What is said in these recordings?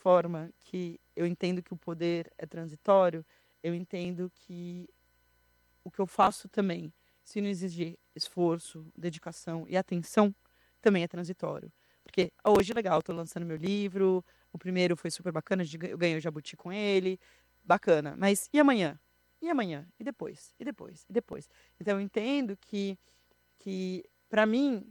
forma que eu entendo que o poder é transitório, eu entendo que o que eu faço também, se não exigir esforço, dedicação e atenção, também é transitório. Porque hoje, legal, estou lançando meu livro, o primeiro foi super bacana, eu ganhei o Jabuti com ele, bacana. Mas e amanhã? E amanhã? E depois? E depois? E depois? Então eu entendo que para mim,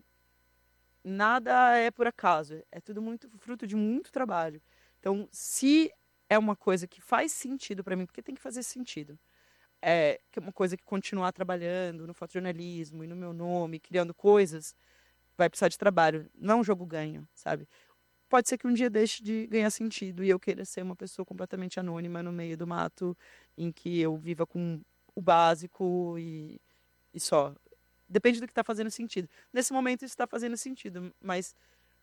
nada é por acaso, é tudo muito fruto de muito trabalho. Então, se é uma coisa que faz sentido para mim, porque tem que fazer sentido, que é uma coisa que continuar trabalhando no fotojornalismo e no meu nome, criando coisas, vai precisar de trabalho. Não é um jogo ganho, sabe? Pode ser que um dia deixe de ganhar sentido e eu queira ser uma pessoa completamente anônima no meio do mato, em que eu viva com o básico e só. Depende do que está fazendo sentido. Nesse momento isso está fazendo sentido, mas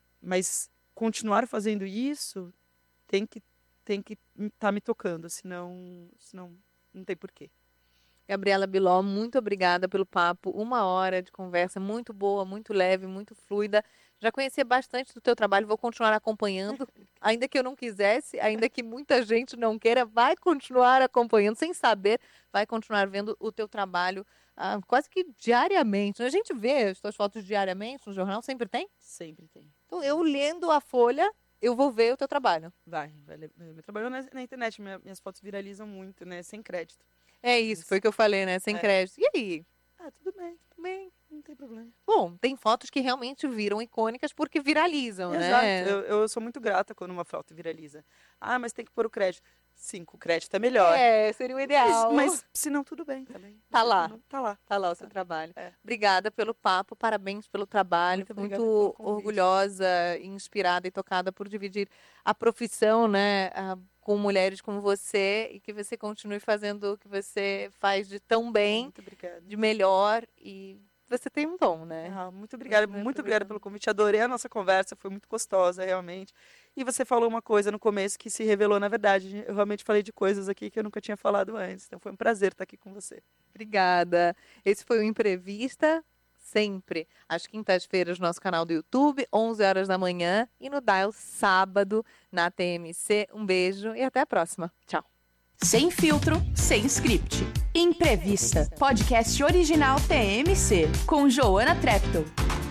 continuar fazendo isso tem que estar me tocando, senão não tem porquê. Gabriela Biló, muito obrigada pelo papo. 1 hora de conversa muito boa, muito leve, muito fluida. Já conhecia bastante do teu trabalho, vou continuar acompanhando, ainda que eu não quisesse, ainda que muita gente não queira, vai continuar acompanhando, sem saber, vai continuar vendo o teu trabalho quase que diariamente. A gente vê as tuas fotos diariamente no jornal, sempre tem? Sempre tem. Então, eu lendo a Folha, eu vou ver o teu trabalho. Vai meu trabalho na internet, minhas fotos viralizam muito, né, sem crédito. É isso, foi o que eu falei, né, sem crédito. E aí? Tudo bem, não tem problema. Bom, tem fotos que realmente viram icônicas porque viralizam, Exato. né? Eu sou muito grata quando uma foto viraliza. Mas tem que pôr o crédito. Sim, com o crédito é melhor. Seria o ideal. Mas se não, tudo bem também. Tá lá. Tá lá. Tá lá o seu trabalho. Obrigada pelo papo, parabéns pelo trabalho. Muito orgulhosa, inspirada e tocada por dividir a profissão, né, com mulheres como você e que você continue fazendo o que você faz de tão bem, muito obrigada, de melhor e você tem um dom, né? Muito obrigada pelo convite. Adorei a nossa conversa, foi muito gostosa, realmente. E você falou uma coisa no começo que se revelou na verdade. Eu realmente falei de coisas aqui que eu nunca tinha falado antes. Então foi um prazer estar aqui com você. Obrigada. Esse foi o Imprevista, sempre às quintas-feiras no nosso canal do YouTube, 11 horas da manhã, e no Dial sábado na TMC. Um beijo e até a próxima. Tchau. Sem filtro, sem script. Imprevista, podcast original TMC, com Joana Treptow.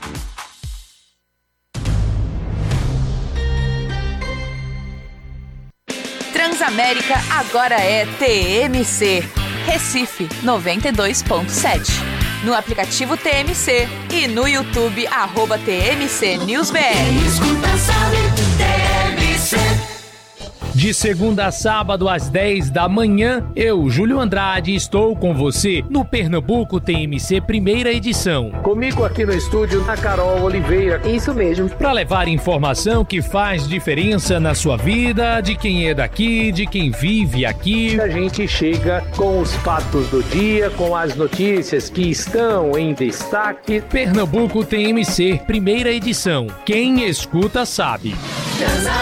Transamérica agora é TMC. Recife 92.7. No aplicativo TMC e no YouTube @TMC NewsBR. Escuta, sabe, TMC. De segunda a sábado às 10 da manhã, eu, Júlio Andrade, estou com você no Pernambuco TMC primeira edição. Comigo aqui no estúdio, a Carol Oliveira. Isso mesmo. Para levar informação que faz diferença na sua vida, de quem é daqui, de quem vive aqui. A gente chega com os fatos do dia, com as notícias que estão em destaque. Pernambuco TMC primeira edição. Quem escuta sabe.